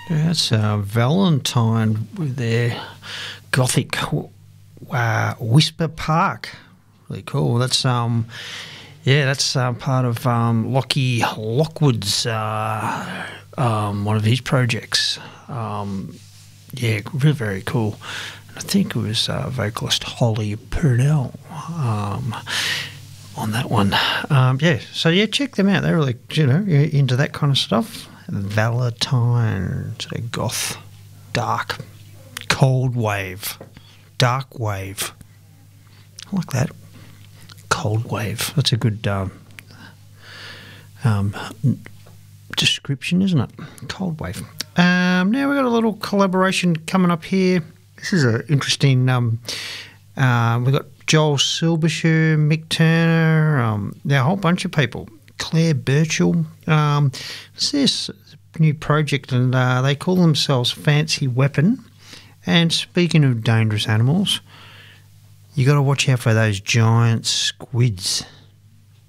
That's Valentine with their gothic Whisper Park. Really cool. That's that's part of Lockie Lockwood's one of his projects. Really very cool. I think it was vocalist Holly Purnell on that one. Check them out. They're really, into that kind of stuff. Valentine, sort of goth, dark, cold wave, dark wave. I like that. Cold wave. That's a good description, isn't it? Cold wave. Now we've got a little collaboration coming up here. This is an interesting. We've got Joel Silbersher, Mick Turner, a whole bunch of people. Claire Birchall. It's this new project, and they call themselves Fancy Weapon. And speaking of dangerous animals, you got to watch out for those giant squids.